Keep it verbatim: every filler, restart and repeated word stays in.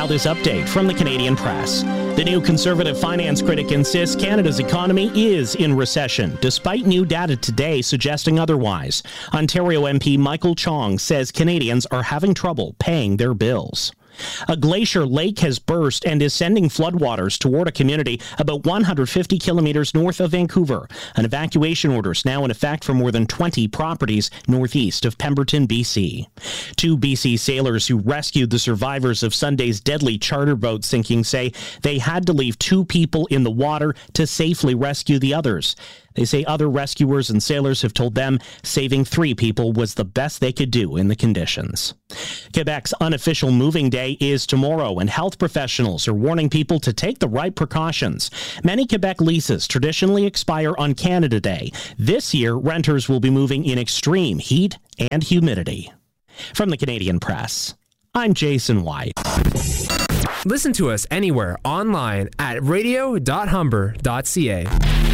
this update from the Canadian Press. The new Conservative finance critic insists Canada's economy is in recession, despite new data today suggesting otherwise. Ontario M P Michael Chong says Canadians are having trouble paying their bills. A glacier lake has burst and is sending floodwaters toward a community about one hundred fifty kilometers north of Vancouver. An evacuation order is now in effect for more than twenty properties northeast of Pemberton, B C. Two B C sailors who rescued the survivors of Sunday's deadly charter boat sinking say they had to leave two people in the water to safely rescue the others. They say other rescuers and sailors have told them saving three people was the best they could do in the conditions. Quebec's unofficial moving day is tomorrow, and health professionals are warning people to take the right precautions. Many Quebec leases traditionally expire on Canada Day. This year, renters will be moving in extreme heat and humidity. From the Canadian Press, I'm Jason White. Listen to us anywhere online at radio dot humber dot c a.